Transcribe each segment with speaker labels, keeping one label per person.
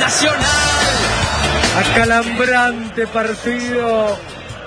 Speaker 1: Nacional.
Speaker 2: Acalambrante partido.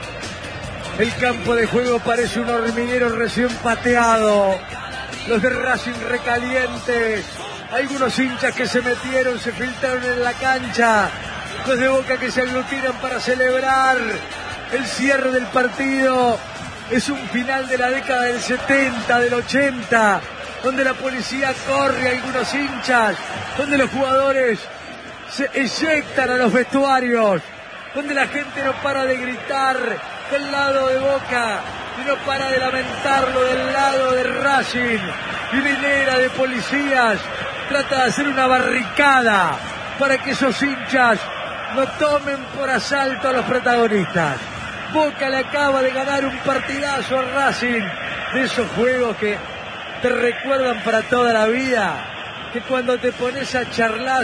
Speaker 2: El campo de juego parece un hormiguero recién pateado. Los de Racing recalientes. Algunos hinchas que se metieron, se filtraron en la cancha. Los de Boca que se aglutinan para celebrar el cierre del partido. Es un final de la década del 70, del 80, donde la policía corre a algunos hinchas, donde los jugadores se eyectan a los vestuarios, donde la gente no para de gritar del lado de Boca y no para de lamentarlo del lado de Racing. Y una hilera de policías trata de hacer una barricada para que esos hinchas no tomen por asalto a los protagonistas. Boca le acaba de ganar un partidazo a Racing, de esos juegos que te recuerdan para toda la vida, que cuando te pones a charlar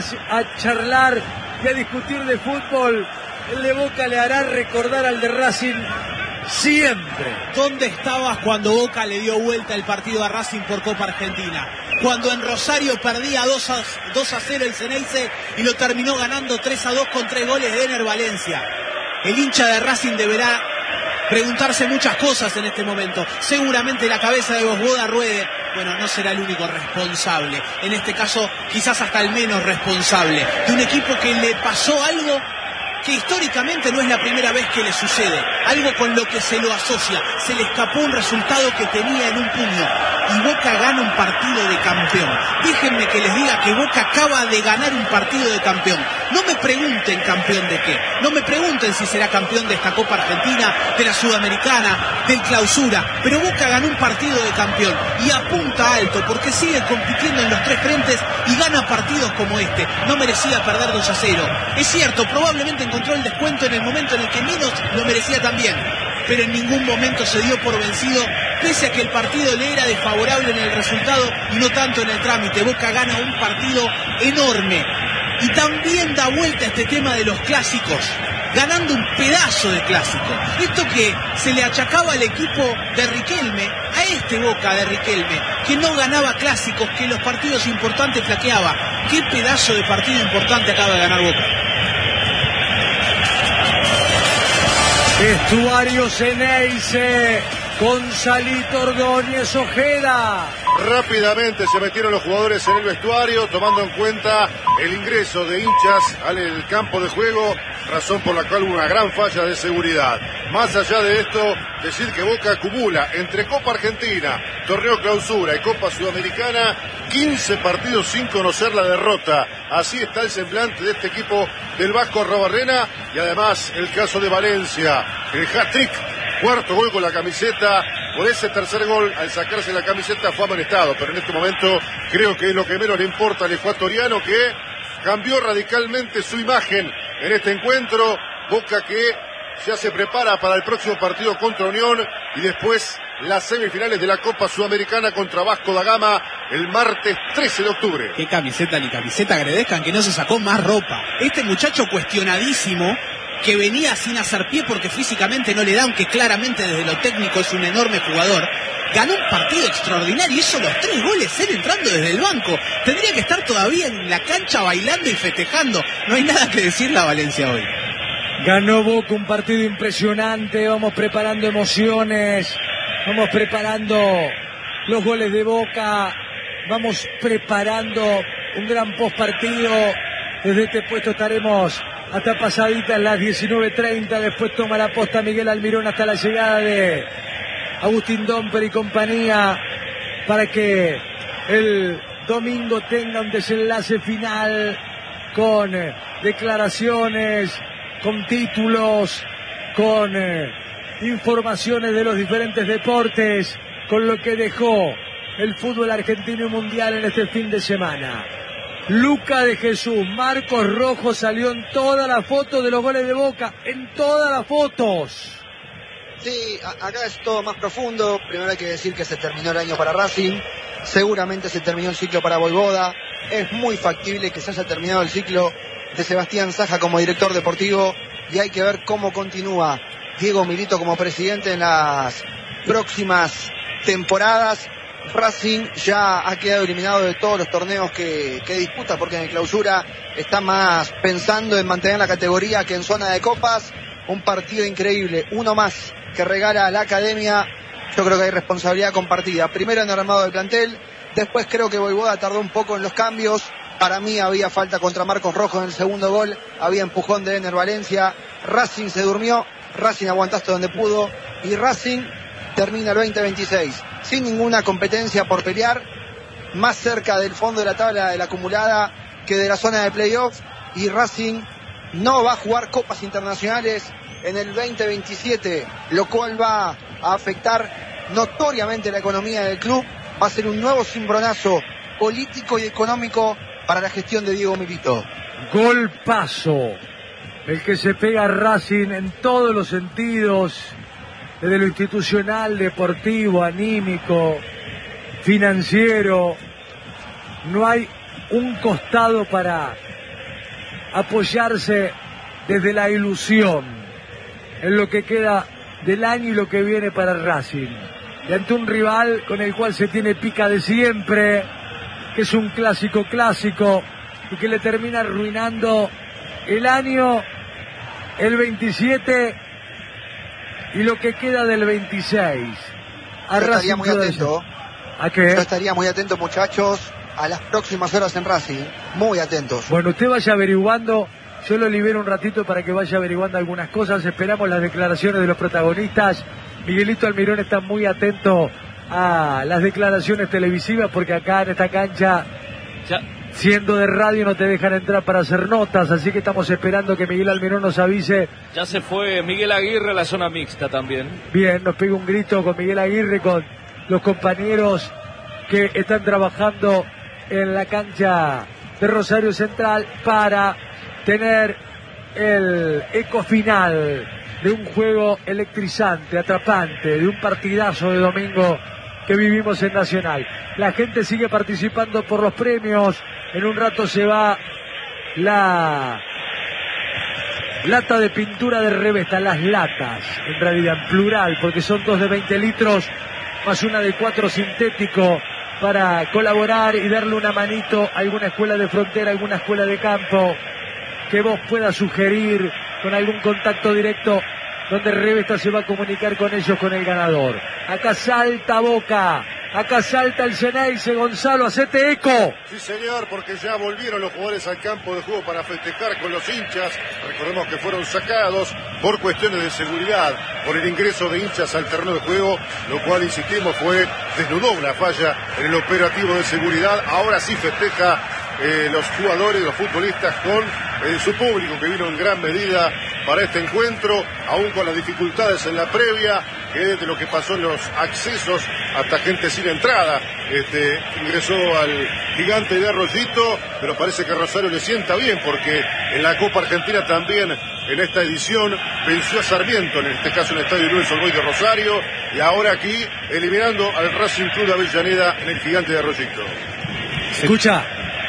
Speaker 2: y a discutir de fútbol, el de Boca le hará recordar al de Racing siempre.
Speaker 3: ¿Dónde estabas cuando Boca le dio vuelta el partido a Racing por Copa Argentina? Cuando en Rosario perdía 2-0 el Ceneice y lo terminó ganando 3-2 con 3 goles de Ener Valencia. El hincha de Racing deberá preguntarse muchas cosas en este momento. Seguramente la cabeza de Vosboda ruede. Bueno, no será el único responsable. En este caso, quizás hasta el menos responsable. De un equipo que le pasó algo que históricamente no es la primera vez que le sucede. Algo con lo que se lo asocia. Se le escapó un resultado que tenía en un puño. Y Boca gana un partido de campeón. Déjenme que les diga que Boca acaba de ganar un partido de campeón. No me pregunten campeón de qué. No me pregunten si será campeón de esta Copa Argentina, de la Sudamericana, del Clausura. Pero Boca ganó un partido de campeón. Y apunta alto porque sigue compitiendo en los 3 frentes y gana partidos como este. No merecía perder 2-0. Es cierto, probablemente encontró el descuento en el momento en el que menos lo merecía también. Pero en ningún momento se dio por vencido, pese a que el partido le era desfavorable en el resultado y no tanto en el trámite. Boca gana un partido enorme y también da vuelta a este tema de los clásicos, ganando un pedazo de clásico. Esto que se le achacaba al equipo de Riquelme, a este Boca de Riquelme, que no ganaba clásicos, que los partidos importantes flaqueaba. ¿Qué pedazo de partido importante acaba de ganar Boca?
Speaker 2: Vestuario Ceneice, Gonzalito Ordóñez Ojeda.
Speaker 4: Rápidamente se metieron los jugadores en el vestuario, tomando en cuenta el ingreso de hinchas al campo de juego, razón por la cual hubo una gran falla de seguridad. Más allá de esto, decir que Boca acumula entre Copa Argentina, Torneo Clausura y Copa Sudamericana 15 partidos sin conocer la derrota. Así está el semblante de este equipo del Vasco Arrobarrena, y además el caso de Valencia, el hat-trick, cuarto gol con la camiseta. Por ese tercer gol, al sacarse la camiseta, fue amonestado, pero en este momento creo que es lo que menos le importa al ecuatoriano, que cambió radicalmente su imagen en este encuentro. Boca que ya se prepara para el próximo partido contra Unión y después las semifinales de la Copa Sudamericana contra Vasco da Gama el martes 13 de octubre.
Speaker 3: Qué camiseta ni camiseta, agradezcan que no se sacó más ropa. Este muchacho cuestionadísimo, que venía sin hacer pie porque físicamente no le da, aunque claramente desde lo técnico es un enorme jugador, ganó un partido extraordinario, hizo los 3 goles él entrando desde el banco. Tendría que estar todavía en la cancha bailando y festejando. No hay nada que decirle a Valencia hoy.
Speaker 2: Ganó Boca un partido impresionante. Vamos preparando emociones, vamos preparando los goles de Boca, vamos preparando un gran postpartido. Desde este puesto estaremos hasta pasaditas las 19:30. Después toma la posta Miguel Almirón hasta la llegada de Agustín Domper y compañía, para que el domingo tenga un desenlace final con declaraciones, con títulos, con informaciones de los diferentes deportes, con lo que dejó el fútbol argentino y mundial en este fin de semana. Luca de Jesús, Marcos Rojo salió en todas las fotos de los goles de Boca, en todas las fotos.
Speaker 5: Sí, acá es todo más profundo. Primero hay que decir que se terminó el año para Racing, seguramente se terminó el ciclo para Vojvoda. Es muy factible que se haya terminado el ciclo de Sebastián Saja como director deportivo, y hay que ver cómo continúa Diego Milito como presidente en las próximas temporadas. Racing ya ha quedado eliminado de todos los torneos que disputa, porque en el clausura está más pensando en mantener la categoría que en zona de copas. Un partido increíble, uno más que regala a la academia. Yo creo que hay responsabilidad compartida. Primero en el armado del plantel, después creo que Voivoda tardó un poco en los cambios. Para mí había falta contra Marcos Rojo en el segundo gol, había empujón de Ener Valencia. Racing se durmió, Racing aguantó hasta donde pudo y Racing termina el 2026 sin ninguna competencia por pelear, más cerca del fondo de la tabla de la acumulada que de la zona de playoff, y Racing no va a jugar copas internacionales en el 2027, lo cual va a afectar notoriamente la economía del club. Va a ser un nuevo cimbronazo político y económico para la gestión de Diego Milito.
Speaker 2: Golpazo, el que se pega a Racing en todos los sentidos, desde lo institucional, deportivo, anímico, financiero. No hay un costado para apoyarse desde la ilusión en lo que queda del año y lo que viene para Racing, y ante un rival con el cual se tiene pica de siempre, que es un clásico y que le termina arruinando el año, el 27 y lo que queda del 26.
Speaker 5: Yo estaría muy atento.
Speaker 2: ¿A qué?
Speaker 5: Yo estaría muy atento, muchachos, a las próximas horas en Racing. Muy atentos.
Speaker 2: Bueno, usted vaya averiguando. Yo lo libero un ratito para que vaya averiguando algunas cosas. Esperamos las declaraciones de los protagonistas. Miguelito Almirón está muy atento a las declaraciones televisivas, porque acá en esta cancha, siendo de radio, no te dejan entrar para hacer notas, así que estamos esperando que Miguel Almirón nos avise.
Speaker 1: Ya se fue Miguel Aguirre a la zona mixta también.
Speaker 2: Bien, nos pega un grito con Miguel Aguirre, con los compañeros que están trabajando en la cancha de Rosario Central para tener el eco final de un juego electrizante, atrapante, de un partidazo de domingo que vivimos en Nacional. La gente sigue participando por los premios. En un rato se va la lata de pintura de Revesta, las latas, en realidad en plural, porque son 2 de 20 litros más una de 4 sintético, para colaborar y darle una manito a alguna escuela de frontera, alguna escuela de campo que vos puedas sugerir con algún contacto directo, donde Revesta se va a comunicar con ellos, con el ganador. Acá salta Boca, acá salta el Ceneice. Gonzalo, hacete eco.
Speaker 4: Sí, señor, porque ya volvieron los jugadores al campo de juego para festejar con los hinchas. Recordemos que fueron sacados por cuestiones de seguridad, por el ingreso de hinchas al terreno de juego, lo cual, insistimos, desnudó una falla en el operativo de seguridad. Ahora sí festeja los jugadores, los futbolistas, con su público, que vino en gran medida para este encuentro, aún con las dificultades en la previa, que de lo que pasó en los accesos, hasta gente sin entrada ingresó al Gigante de Arroyito, pero parece que Rosario le sienta bien, porque en la Copa Argentina también, en esta edición, venció a Sarmiento, en este caso en el Estadio Luis Olboy de Rosario, y ahora aquí eliminando al Racing Club de Avellaneda en el Gigante de Arroyito.
Speaker 2: Escucha.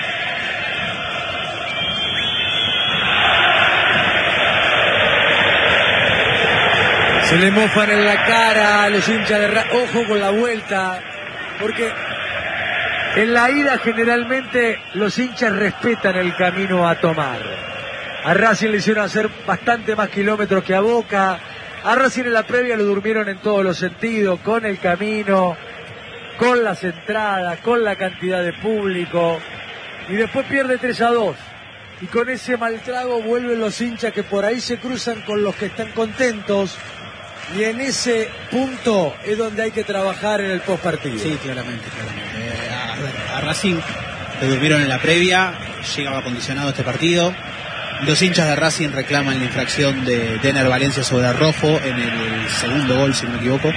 Speaker 2: Se le mofan en la cara a los hinchas de Racing. Ojo con la vuelta, porque en la ida generalmente los hinchas respetan el camino a tomar. A Racing le hicieron hacer bastante más kilómetros que a Boca. A Racing en la previa lo durmieron en todos los sentidos, con el camino, con las entradas, con la cantidad de público. Y después pierde 3-2. Y con ese mal trago vuelven los hinchas, que por ahí se cruzan con los que están contentos. Y en ese punto es donde hay que trabajar en el postpartido.
Speaker 3: Sí, claramente. A Racing le durmieron en la previa, llegaba condicionado este partido. Los hinchas de Racing reclaman la infracción de Ener Valencia sobre Rojo en el segundo gol, si no me equivoco.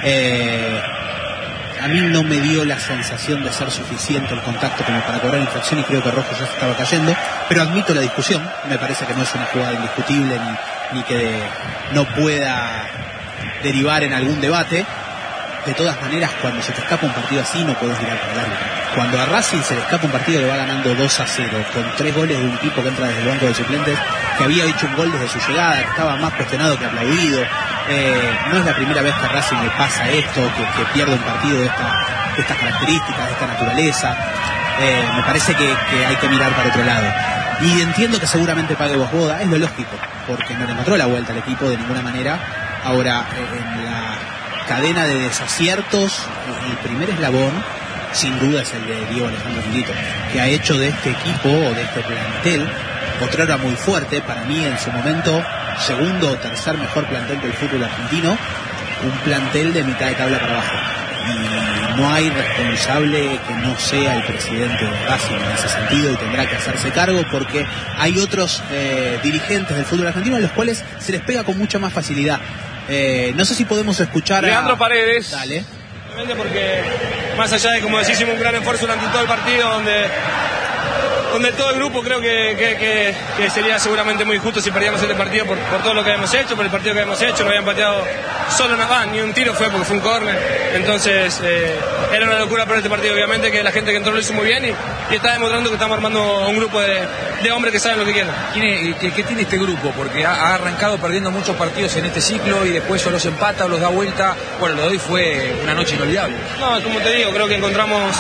Speaker 3: A mí no me dio la sensación de ser suficiente el contacto como para cobrar infracción, y creo que Rojo ya se estaba cayendo, pero admito la discusión. Me parece que no es una jugada indiscutible ni que no pueda derivar en algún debate. De todas maneras, cuando se te escapa un partido así, no podés mirar para el árbitro. Cuando a Racing se le escapa un partido que va ganando 2-0, con 3 goles de un tipo que entra desde el banco de suplentes, que había hecho un gol desde su llegada, que estaba más cuestionado que aplaudido, No es la primera vez que a Racing le pasa esto, que pierde un partido de estas características, de esta naturaleza. Me parece que hay que mirar para otro lado. Y entiendo que seguramente pague Bosboda, es lo lógico, porque no le encontró la vuelta al equipo de ninguna manera. Ahora, en la cadena de desaciertos, el primer eslabón, sin duda, es el de Diego Alejandro Milito, que ha hecho de este equipo, o de este plantel, otrora muy fuerte, para mí en su momento, segundo o tercer mejor plantel del fútbol argentino, un plantel de mitad de tabla para abajo. Y no hay responsable que no sea el presidente de Racing en ese sentido, y tendrá que hacerse cargo, porque hay otros dirigentes del fútbol argentino a los cuales se les pega con mucha más facilidad. No sé si podemos escuchar
Speaker 1: Leandro Paredes.
Speaker 3: Dale.
Speaker 6: Porque más allá de, como decís, hicimos un gran esfuerzo durante todo el partido, donde todo el grupo creo que sería seguramente muy injusto si perdíamos este partido por todo lo que habíamos hecho, por el partido que habíamos hecho. No habían pateado solo nada, ni un tiro fue, porque fue un córner. Entonces era una locura por este partido, obviamente, que la gente que entró lo hizo muy bien y está demostrando que estamos armando un grupo de hombres que saben lo que quieren.
Speaker 7: ¿Qué tiene este grupo? Porque ha arrancado perdiendo muchos partidos en este ciclo y después o los empata o los da vuelta. Bueno, lo de hoy fue una noche inolvidable.
Speaker 6: No, como te digo, creo que encontramos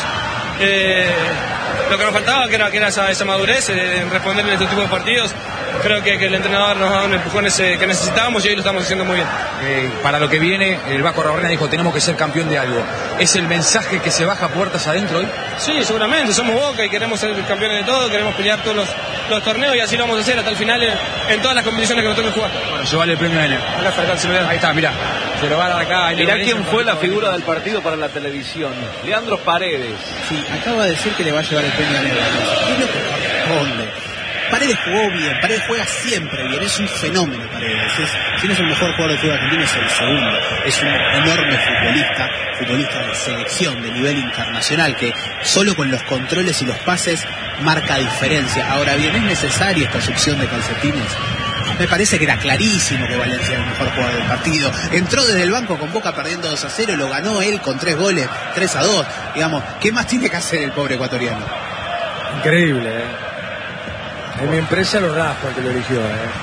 Speaker 6: lo que nos faltaba, que era esa madurez en responder en este tipo de partidos. Creo que el entrenador nos ha dado un empujón que necesitábamos y hoy lo estamos haciendo muy bien.
Speaker 7: Para lo que viene, el Vasco Rabarrena dijo, tenemos que ser campeón de algo. ¿Es el mensaje que se baja puertas adentro hoy?
Speaker 6: Sí, seguramente, somos Boca y queremos ser campeones de todo, queremos pelear todos los torneos y así lo vamos a hacer hasta el final en todas las competiciones que nos toque jugar.
Speaker 7: Bueno, se vale el premio de Ener. Ahí está, mirá. Se lo va a dar acá.
Speaker 1: Mirá quién fue la figura del partido para la televisión. Leandro Paredes.
Speaker 3: Sí, acaba de decir que le va a llevar el premio a Ener. ¿Qué es lo que corresponde? Paredes jugó bien, Paredes juega siempre bien, es un fenómeno Paredes. Si no es el mejor jugador del fútbol argentino, es el segundo. Es un enorme futbolista de selección, de nivel internacional, que solo con los controles y los pases marca diferencia. Ahora bien, ¿es necesaria esta succión de calcetines? Me parece que era clarísimo que Valencia era el mejor jugador del partido. Entró desde el banco con Boca perdiendo 2-0, lo ganó él con 3 goles, 3-2. Digamos, ¿qué más tiene que hacer el pobre ecuatoriano?
Speaker 2: Increíble, En mi empresa lo raspa que lo eligió,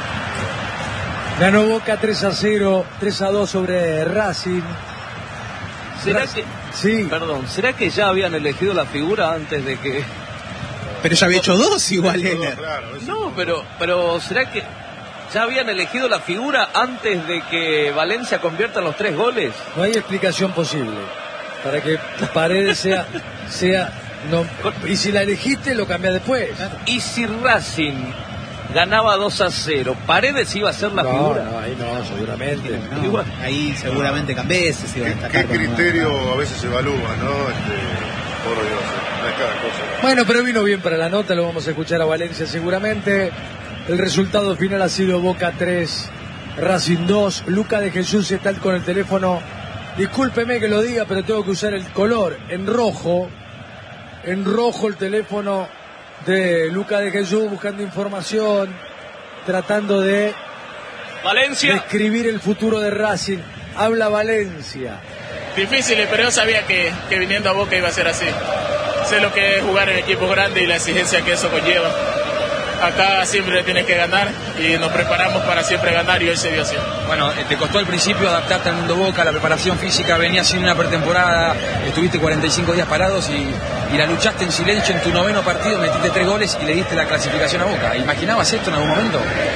Speaker 2: Ganó Boca 3-0, 3-2 sobre Racing.
Speaker 1: ¿Será que...
Speaker 2: Sí.
Speaker 1: Perdón, ¿será que ya habían elegido la figura antes de que...
Speaker 3: Pero ya había hecho 2 igual, Ener.
Speaker 1: No, pero ¿será que ya habían elegido la figura antes de que Valencia convierta los 3 goles?
Speaker 2: No hay explicación posible para que Paredes sea no, y si la elegiste lo cambias después.
Speaker 1: Y si Racing ganaba 2-0, ¿Paredes iba a ser la figura?
Speaker 2: No, ahí no, seguramente.
Speaker 3: No, ahí seguramente Cambeses iba a destacar.
Speaker 4: ¿Qué criterio a veces se evalúa, no? Por Dios, no es cada cosa.
Speaker 2: Bueno, pero vino bien para la nota, lo vamos a escuchar a Valencia seguramente. El resultado final ha sido Boca 3, Racing 2. Luca de Jesús está con el teléfono. Discúlpeme que lo diga, pero tengo que usar el color en rojo. En rojo el teléfono de Luca de Jesús, buscando información, tratando de
Speaker 6: Valencia.
Speaker 2: describir el futuro de Racing. Habla Valencia.
Speaker 6: Difícil, pero yo sabía que viniendo a Boca iba a ser así. Sé lo que es jugar en equipos grandes y la exigencia que eso conlleva. Acá siempre tienes que ganar y nos preparamos para siempre ganar y hoy se dio así.
Speaker 7: Bueno, te costó al principio adaptarte al mundo Boca, la preparación física, venías sin una pretemporada, estuviste 45 días parados y la luchaste en silencio en tu 9º partido, metiste 3 goles y le diste la clasificación a Boca. ¿Imaginabas esto en algún momento?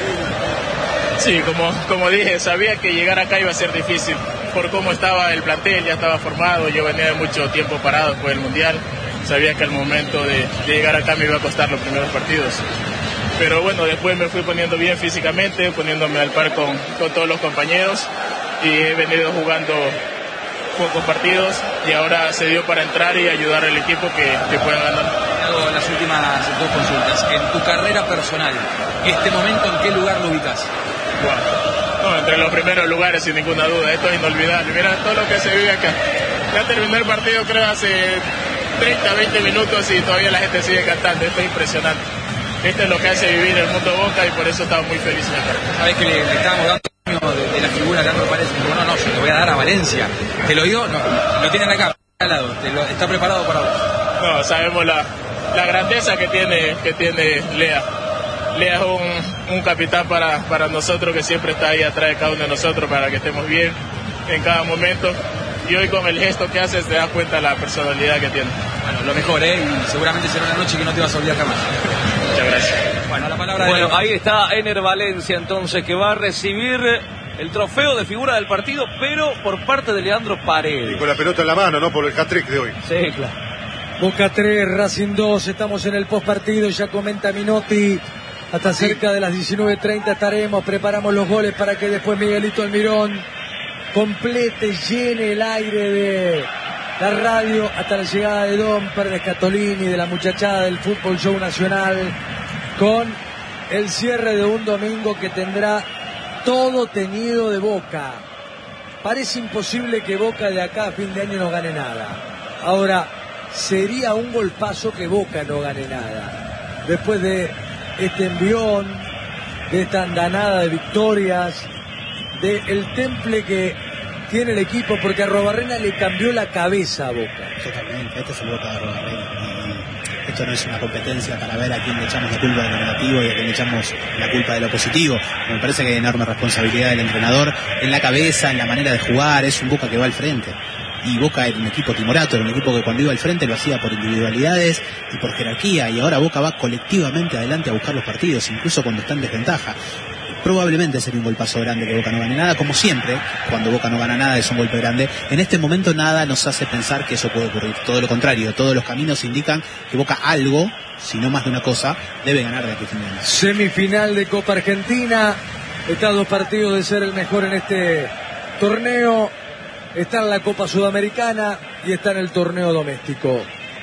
Speaker 6: Sí, como dije, sabía que llegar acá iba a ser difícil por cómo estaba el plantel, ya estaba formado, yo venía de mucho tiempo parado después del Mundial, sabía que al momento de llegar acá me iba a costar los primeros partidos. Pero bueno, después me fui poniendo bien físicamente, poniéndome al par con todos los compañeros y he venido jugando pocos partidos y ahora se dio para entrar y ayudar al equipo que pueda ganar.
Speaker 7: Hago las últimas 2 consultas. En tu carrera personal, ¿este momento en qué lugar lo ubicas?
Speaker 6: Wow. No, entre los primeros lugares sin ninguna duda, esto es inolvidable. Mira todo lo que se vive acá. Ya terminó el partido creo hace 30, 20 minutos y todavía la gente sigue cantando, esto es impresionante. Esto es lo que hace vivir el mundo Boca y por eso estamos muy felices acá.
Speaker 7: Sabés que le estábamos dando de la figura de Leandro Paredes, no, se lo voy a dar a Valencia. Te lo digo, no, lo tienen acá, al lado, está preparado para vos.
Speaker 6: No, sabemos la grandeza que tiene Lea. Lea es un capitán para nosotros, que siempre está ahí atrás de cada uno de nosotros para que estemos bien en cada momento. Y hoy con el gesto que haces te das cuenta de la personalidad que tiene.
Speaker 7: Bueno, lo mejor, y seguramente será una noche que no te vas a olvidar jamás.
Speaker 6: Muchas gracias.
Speaker 7: Bueno, la palabra
Speaker 1: Bueno, ahí está Ener Valencia, entonces, que va a recibir el trofeo de figura del partido, pero por parte de Leandro Paredes.
Speaker 4: Y con la pelota en la mano, ¿no? Por el hat-trick de hoy.
Speaker 1: Sí, claro.
Speaker 2: Boca 3, Racing 2, estamos en el postpartido, ya comenta Minotti. Hasta cerca de las 19:30 estaremos, preparamos los goles para que después Miguelito Almirón complete, llene el aire de la radio hasta la llegada de Domper, de Scatolini, de la muchachada del Fútbol Show Nacional, con el cierre de un domingo que tendrá todo teñido de Boca. Parece imposible que Boca de acá a fin de año no gane nada. Ahora, sería un golpazo que Boca no gane nada. Después de este envión, de esta andanada de victorias, del temple que tiene el equipo, porque a Arrobarrena le cambió la cabeza a Boca.
Speaker 3: Totalmente, este es el Boca de Arrobarrena. Y esto no es una competencia para ver a quién le echamos la culpa de lo negativo y a quién le echamos la culpa de lo positivo. Me parece que hay enorme responsabilidad del entrenador en la cabeza, en la manera de jugar. Es un Boca que va al frente. Y Boca era un equipo timorato, era un equipo que cuando iba al frente lo hacía por individualidades y por jerarquía, y ahora Boca va colectivamente adelante a buscar los partidos, incluso cuando está en desventaja. Probablemente sería un golpazo grande que Boca no gane nada, como siempre, cuando Boca no gana nada es un golpe grande. En este momento nada nos hace pensar que eso puede ocurrir, todo lo contrario, todos los caminos indican que Boca algo, si no más de una cosa, debe ganar de aquí a fin de año.
Speaker 2: Semifinal de Copa Argentina, está a 2 partidos de ser el mejor en este torneo. Está en la Copa Sudamericana y está en el torneo doméstico.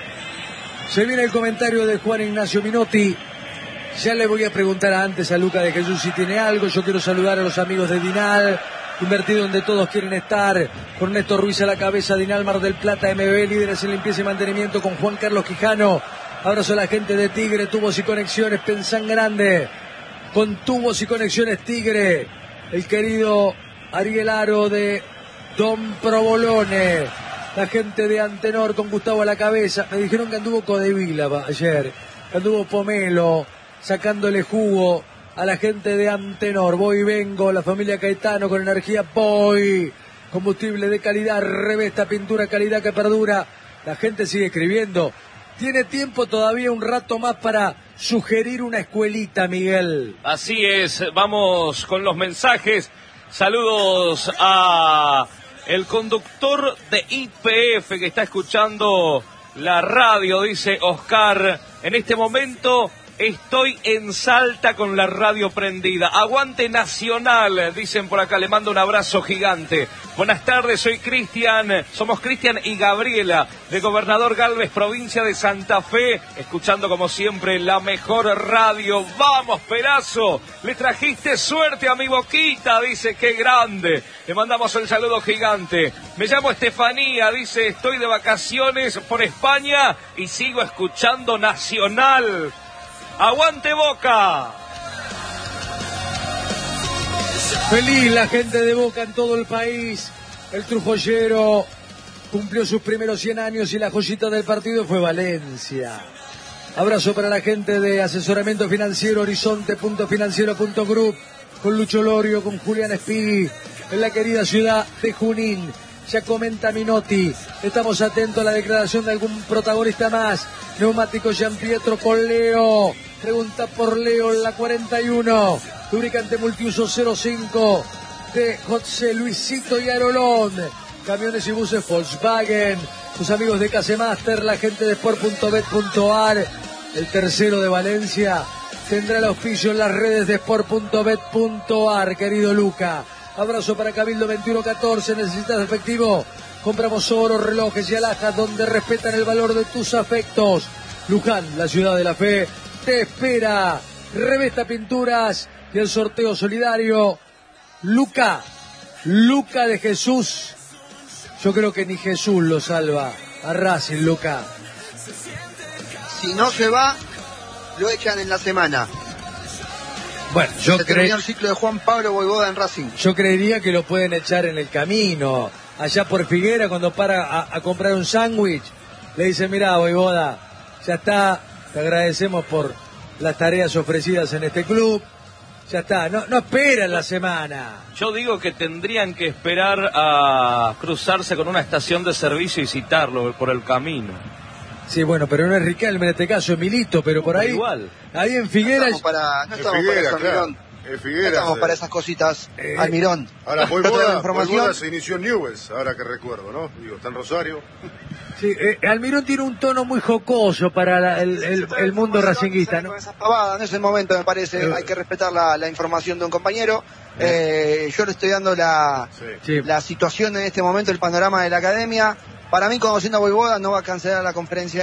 Speaker 2: Se viene el comentario de Juan Ignacio Minotti. Ya le voy a preguntar antes a Luca de Jesús si tiene algo. Yo quiero saludar a los amigos de Dinal, invertido donde todos quieren estar. Con Néstor Ruiz a la cabeza, Dinal Mar del Plata, MB, líderes en limpieza y mantenimiento, con Juan Carlos Quijano. Abrazo a la gente de Tigre, Tubos y Conexiones, Pensan Grande. Con Tubos y Conexiones Tigre, el querido Ariel Aro de Don Provolone, la gente de Antenor con Gustavo a la cabeza. Me dijeron que anduvo Codevila ayer, que anduvo Pomelo, sacándole jugo a la gente de Antenor. Voy y vengo, la familia Caetano con energía Voy, combustible de calidad, Revesta, pintura calidad que perdura. La gente sigue escribiendo. Tiene tiempo todavía un rato más para sugerir una escuelita, Miguel.
Speaker 1: Así es, vamos con los mensajes. Saludos a el conductor de IPF que está escuchando la radio, dice Oscar. En este momento estoy en Salta con la radio prendida. Aguante Nacional, dicen por acá. Le mando un abrazo gigante. Buenas tardes, soy Cristian. Somos Cristian y Gabriela, de Gobernador Galvez, provincia de Santa Fe. Escuchando como siempre la mejor radio. ¡Vamos, Perazo! Le trajiste suerte a mi Boquita, dice. ¡Qué grande! Le mandamos el saludo gigante. Me llamo Estefanía, dice. Estoy de vacaciones por España y sigo escuchando Nacional. ¡Aguante Boca!
Speaker 2: Feliz la gente de Boca en todo el país. El Trujollero cumplió sus primeros 100 años y la joyita del partido fue Valencia. Abrazo para la gente de asesoramiento financiero Horizonte.financiero.group, con Lucho Lorio, con Julián Espí, en la querida ciudad de Junín. Ya comenta Minotti, estamos atentos a la declaración de algún protagonista más. Neumático Gian Pietro con Leo, pregunta por Leo en la 41. Lubricante multiuso 05 de José Luisito y Arolón. Camiones y buses Volkswagen, sus amigos de Casemaster, la gente de Sport.bet.ar. El tercero de Valencia tendrá el auspicio en las redes de Sport.bet.ar, querido Luca. Abrazo para Cabildo 2114, necesitas efectivo. Compramos oro, relojes y alhajas donde respetan el valor de tus afectos. Luján, la ciudad de la fe, te espera. Revesta Pinturas y el sorteo solidario. Luca de Jesús. Yo creo que ni Jesús lo salva a Racing, Luca.
Speaker 5: Si no se va, lo echan en la semana.
Speaker 2: Bueno, yo
Speaker 5: terminó el ciclo de Juan Pablo Voivoda en Racing.
Speaker 2: Yo creería que lo pueden echar en el camino. Allá por Figuera, cuando para a comprar un sándwich, le dicen, mirá, Voivoda, ya está, te agradecemos por las tareas ofrecidas en este club. Ya está, no esperan la semana.
Speaker 1: Yo digo que tendrían que esperar a cruzarse con una estación de servicio y citarlo por el camino.
Speaker 2: Sí, bueno, pero no es Riquelme en este caso, es Milito, pero por ahí.
Speaker 1: Igual.
Speaker 2: Ahí en Figueras.
Speaker 5: No estamos para eso, Almirón.
Speaker 4: Figueras,
Speaker 5: no estamos para esas cositas, Almirón.
Speaker 4: Ahora,
Speaker 5: información.
Speaker 4: Boyvoda se inició en Newell's, ahora que recuerdo, ¿no? Digo, está en Rosario.
Speaker 2: Sí, Almirón tiene un tono muy jocoso para el mundo racinguista, ¿no?
Speaker 5: No es el momento, me parece. Hay que respetar la información de un compañero. Yo le estoy dando la situación en este momento, el panorama de la academia. Para mí, conociendo a Boyvoda, no va a cancelar la conferencia